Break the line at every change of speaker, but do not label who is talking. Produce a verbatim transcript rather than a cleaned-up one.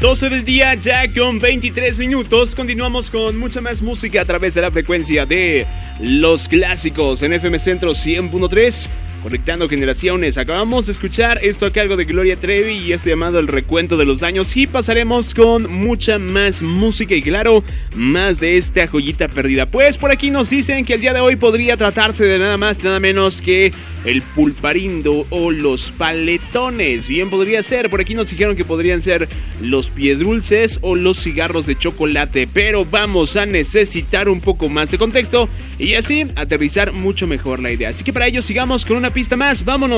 doce del día, ya con veintitrés minutos. Continuamos con mucha más música a través de la frecuencia de los clásicos en F M Centro cien punto tres. Conectando generaciones. Acabamos de escuchar esto a cargo de Gloria Trevi y esto llamado El Recuento de los Daños. Y pasaremos con mucha más música y claro, más de esta joyita perdida. Pues por aquí nos dicen que el día de hoy podría tratarse de nada más, nada menos que el pulparindo o los paletones. Bien podría ser. Por aquí nos dijeron que podrían ser los piedrulces o los cigarros de chocolate. Pero vamos a necesitar un poco más de contexto y así aterrizar mucho mejor la idea. Así que para ello sigamos con una pista más, vámonos.